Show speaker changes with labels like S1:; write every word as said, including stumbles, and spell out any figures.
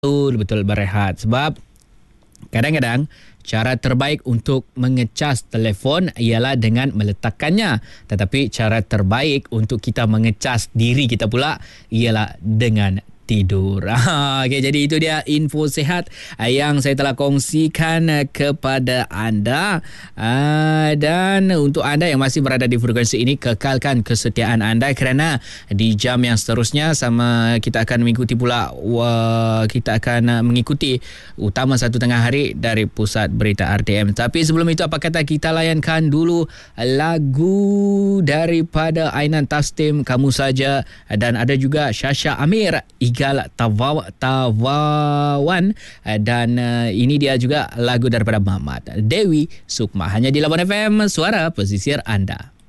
S1: Betul-betul berehat. Sebab kadang-kadang cara terbaik untuk mengecas telefon ialah dengan meletakkannya. Tetapi cara terbaik untuk kita mengecas diri kita pula ialah dengan tidur. Okay, jadi itu dia info sihat yang saya telah kongsikan kepada anda. Dan untuk anda yang masih berada di frekuensi ini, kekalkan kesetiaan anda kerana di jam yang seterusnya sama kita akan mengikuti pula kita akan mengikuti Utama Satu Tengah Hari dari Pusat Berita R T M. Tapi sebelum itu, apa kata kita layankan dulu lagu daripada Ainan Tastim, Kamu Saja, dan ada juga Syasha Amir, Igal Tawaw, Tawawan, dan uh, ini dia juga lagu daripada Mamat Dewi Sukma. Hanya di Labuan F M, suara pesisir anda.